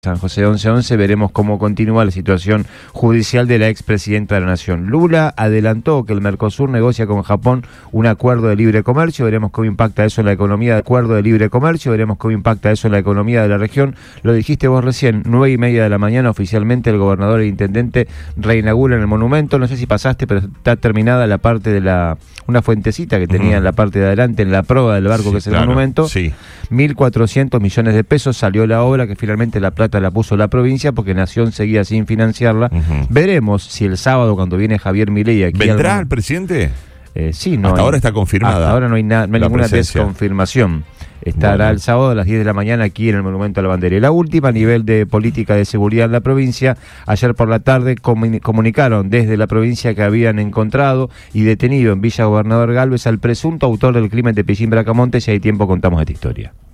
San José 1111, veremos cómo continúa la situación judicial de la expresidenta de la Nación. Lula adelantó que el Mercosur negocia con Japón un acuerdo de libre comercio, veremos cómo impacta eso en la economía, acuerdo de libre comercio, veremos cómo impacta eso en la economía de la región. Lo dijiste vos recién, 9:30 de la mañana oficialmente el gobernador e intendente reinauguran el monumento. No sé si pasaste, pero está terminada la parte de una fuentecita que tenía en la parte de adelante, en la proa del barco, que es el monumento. Sí. 1.400 millones de pesos salió la obra, que finalmente la plata la puso la provincia porque Nación seguía sin financiarla. Veremos si el sábado, cuando viene Javier Milei aquí... ¿Vendrá el presidente? Sí, no. Hasta ahora está confirmada. Hasta ahora no hay ninguna desconfirmación. Estará el sábado a las 10 de la mañana aquí en el Monumento a la Bandera. Y la última, a nivel de política de seguridad en la provincia, ayer por la tarde comunicaron desde la provincia que habían encontrado y detenido en Villa Gobernador Galvez al presunto autor del crimen de Pillín Bracamonte. Si hay tiempo contamos esta historia.